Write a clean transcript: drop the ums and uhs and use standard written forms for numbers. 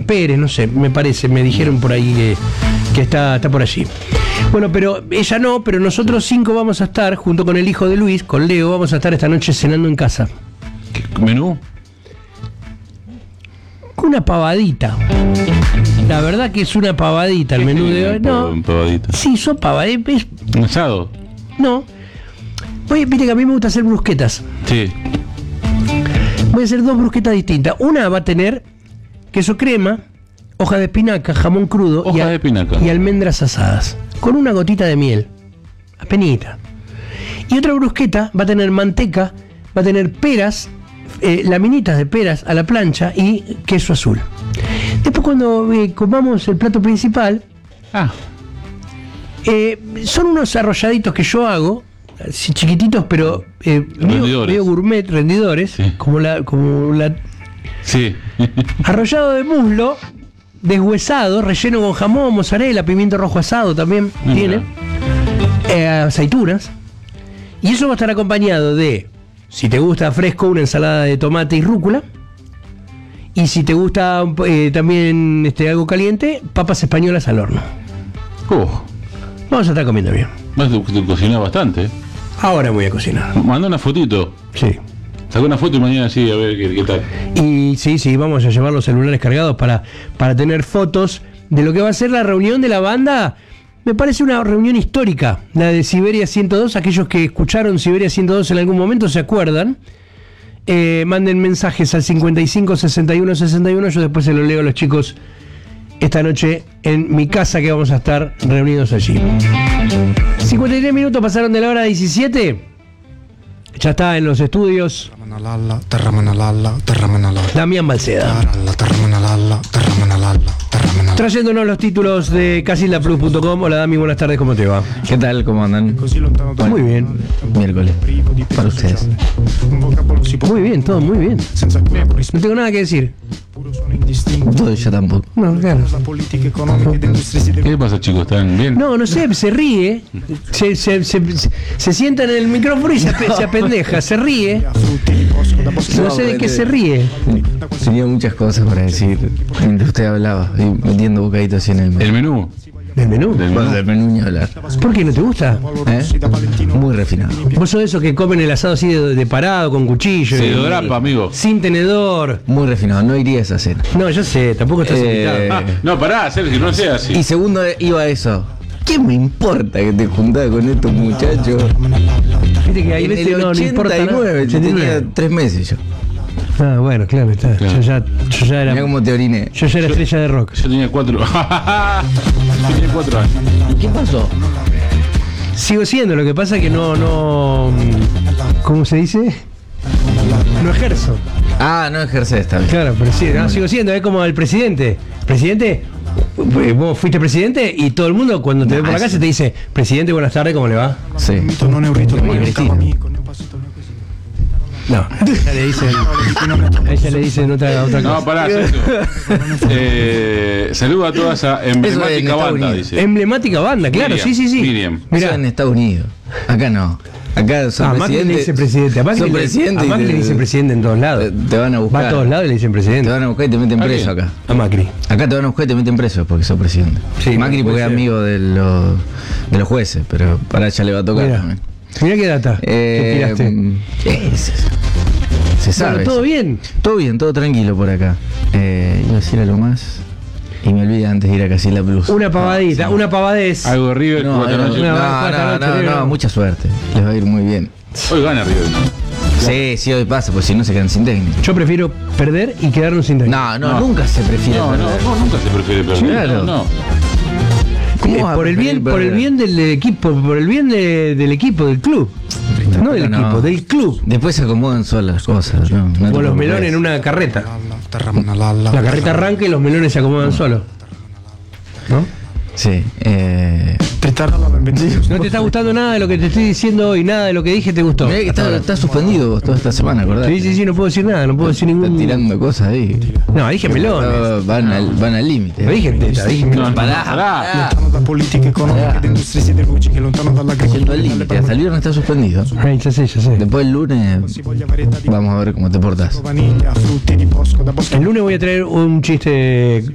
Pérez, no sé, me parece, me dijeron por ahí que está por allí. Bueno, pero ella no, pero nosotros 5 vamos a estar, junto con el hijo de Luis, con Leo, vamos a estar esta noche cenando en casa. ¿Qué menú? Una pavadita. La verdad que es una pavadita el menú de hoy. No, pavadita. Sí, son pavaditas. ¿Un asado? No. Oye, viste que a mí me gusta hacer brusquetas. Sí. Voy a hacer 2 brusquetas distintas. Una va a tener queso crema, hoja de espinaca, jamón crudo Hoja de espinaca. y almendras asadas. Con una gotita de miel. Apenita. Y otra brusqueta va a tener manteca, va a tener peras, laminitas de peras a la plancha y queso azul. Después cuando comamos el plato principal, son unos arrolladitos que yo hago, así chiquititos, pero medio gourmet, rendidores, sí. como la Sí. arrollado de muslo, deshuesado, relleno con jamón, mozzarella, pimiento rojo asado también tiene, aceitunas, y eso va a estar acompañado de, si te gusta fresco, una ensalada de tomate y rúcula, y si te gusta también algo caliente, papas españolas al horno. Vamos a estar comiendo bien. Vas a cocinar bastante. Ahora voy a cocinar. Manda una fotito. Sí. Saca una foto y mañana sí, a ver qué tal. Y sí, vamos a llevar los celulares cargados para tener fotos de lo que va a ser la reunión de la banda. Me parece una reunión histórica, la de Siberia 102. Aquellos que escucharon Siberia 102 en algún momento se acuerdan. Manden mensajes al 55 61 61. Yo después se lo leo a los chicos esta noche en mi casa, que vamos a estar reunidos allí. 53 minutos pasaron de la hora 17. Ya está en los estudios Damián Balceda, trayéndonos los títulos de casildaplus.com. Hola Dami, buenas tardes, ¿cómo te va? ¿Qué tal? ¿Cómo andan? Bueno, muy bien. Miércoles. Para ustedes. Muy bien, todo muy bien. No tengo nada que decir. Todo yo tampoco. No, claro. ¿Qué le pasa, chicos? ¿Están bien? No sé, se ríe, se sienta en el micrófono y se apendeja, se ríe. No sé de qué se ríe. Tenía muchas cosas para decir mientras usted hablaba y metiendo bocaditos así en el ¿El menú? ¿Del menú? Del menú ni hablar. ¿Por qué no te gusta? Muy refinado. Vos sos de esos que comen el asado así de parado, con cuchillo. Se lo drapa, amigo. Sin tenedor. Muy refinado, no iría a esa cena. No, yo sé, tampoco estás invitado. No, pará, Sergio, no sea así. Y segundo, iba a eso. ¿Qué me importa que te juntás con estos muchachos? Viste que ahí En el no importa nada. 89, yo tenía 3 meses yo. Ah, bueno, claro, está. Claro. Yo ya era. Mirá cómo te oriné. Yo ya era estrella de rock. Yo tenía 4. Tenía 4 años. ¿Qué pasó? Sigo siendo, lo que pasa es que no. ¿Cómo se dice? No ejerzo. Ah, no ejercés esta vez. Claro, pero sí, no, sigo siendo, es como el presidente. Presidente, vos fuiste presidente y todo el mundo cuando te ve por la calle te dice, presidente, buenas tardes, ¿cómo le va? Sí. No, a ella le dicen otra cosa. No, pará, Sergio. Saluda a toda esa emblemática banda, dice. Emblemática banda, claro, Miriam, sí. Miriam. Eso en Estados Unidos. Acá no. Acá son A Macri le dicen presidente. A Macri le dicen presidente en todos lados. Te van a buscar. Va a todos lados y le dicen Te presidente. van a buscar y te meten ¿A preso quién? acá. A Macri. Acá te van a buscar y te meten preso porque sos presidente. Sí, Macri puede porque es ser. amigo de los jueces, pero para allá le va a tocar Mirá. también. Mirá qué data. ¿Qué tiraste? Se sabe. Bueno, ¿todo bien? Todo bien, todo tranquilo por acá. Iba a decir algo más y me olvidé antes de ir a Casilla Plus. Una pavadita, una pavadez. Algo de River, No, cuatro noches. no, mucha suerte. Les va a ir muy bien. Hoy gana River. Sí, hoy pasa, pues si no se quedan sin técnico. Yo prefiero perder y quedarnos sin técnico. No, nunca se prefiere No, perder. nunca se prefiere perder. Claro. No. ¿Cómo vas a por el bien del equipo, por el bien del equipo, del club. No del equipo, del club. Después se acomodan solas las cosas. No te Como los preocupes. melones en una carreta. La carreta arranca y los melones se acomodan solos. ¿No? Sí. No te está gustando nada de lo que te estoy diciendo hoy, nada de lo que dije te gustó. Mirá que está suspendido vos toda esta semana, ¿acordás? Sí, no puedo decir nada, no puedo decir Están ningún. tirando cosas ahí. No, dije melones. Van al límite. No dije teta, dije melones. Pará. Lontano da politiche economiche ed industrie siderurgiche, lontano dall'agricoltura. Yendo al límite, hasta el viernes está suspendido. Ay, ya sé. Después el lunes vamos a ver cómo te portas. El lunes voy a traer un chiste